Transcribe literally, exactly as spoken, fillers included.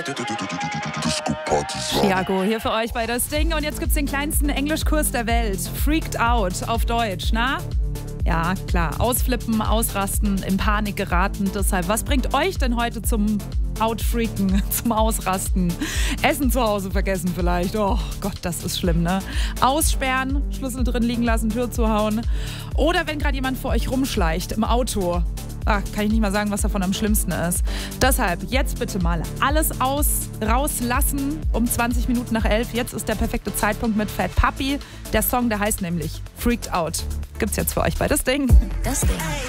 Chiago hier für euch bei Das Ding. Und jetzt gibt's den kleinsten Englischkurs der Welt. Freaked Out auf Deutsch, na? Ja, klar. Ausflippen, ausrasten, in Panik geraten. Deshalb, was bringt euch denn heute zum Outfreaken, zum Ausrasten? Essen zu Hause vergessen vielleicht. Oh Gott, das ist schlimm, ne? Aussperren, Schlüssel drin liegen lassen, Tür zuhauen. Oder wenn gerade jemand vor euch rumschleicht im Auto. Ach, kann ich nicht mal sagen, was davon am schlimmsten ist. Deshalb jetzt bitte mal alles aus, rauslassen um zwanzig Minuten nach elf. Jetzt ist der perfekte Zeitpunkt mit Fat Puppy. Der Song, der heißt nämlich Freaked Out. Gibt's jetzt für euch bei Das Ding. Das Ding.